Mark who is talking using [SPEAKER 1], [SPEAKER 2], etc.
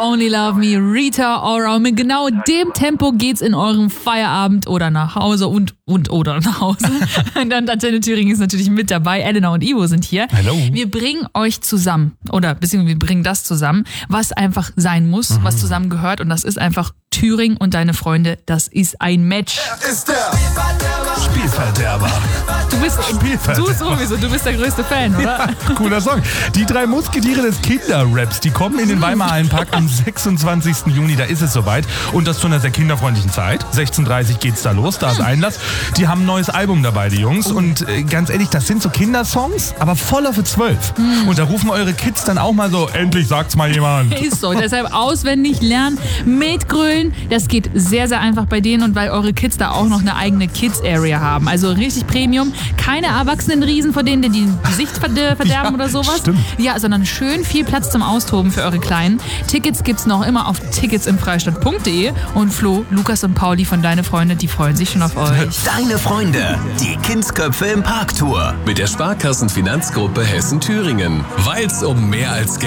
[SPEAKER 1] Only Love Me, Rita Ora. Und mit genau dem Tempo geht's in eurem Feierabend oder nach Hause oder nach Hause. Und dann Antenne Thüringen ist natürlich mit dabei. Elena und Ivo sind hier.
[SPEAKER 2] Hallo.
[SPEAKER 1] Wir bringen euch zusammen beziehungsweise wir bringen das zusammen, was einfach sein muss, was zusammen gehört. Und das ist einfach Thüringen und deine Freunde. Das ist ein Match.
[SPEAKER 2] Ist der Spielverderber.
[SPEAKER 1] Du bist sowieso, du bist der größte Fan, oder?
[SPEAKER 2] Ja, cooler Song. Die drei Musketiere des Kinderraps, die kommen in den Weimarer Hallenpark am 26. Juni, da ist es soweit. Und das zu einer sehr kinderfreundlichen Zeit. 16:30 Uhr geht's da los, da ist Einlass. Die haben ein neues Album dabei, die Jungs. Und ganz ehrlich, das sind so Kindersongs, aber voller für 12. Und da rufen eure Kids dann auch mal so, endlich sagt's mal jemand.
[SPEAKER 1] Ist so, deshalb auswendig lernen, mitgrölen. Das geht sehr, sehr einfach bei denen und weil eure Kids da auch noch eine eigene Kids-Area haben. Also richtig Premium. Keine Erwachsenenriesen, vor denen die Gesicht verderben oder sowas.
[SPEAKER 2] Stimmt.
[SPEAKER 1] Ja, sondern schön viel Platz zum Austoben für eure Kleinen. Tickets gibt's noch immer auf ticketsimfreistadt.de. Und Flo, Lukas und Pauli von Deine Freunde, die freuen sich schon auf euch.
[SPEAKER 3] Deine Freunde, die Kindsköpfe im Parktour.
[SPEAKER 4] Mit der Sparkassenfinanzgruppe Hessen-Thüringen. Weil's um mehr als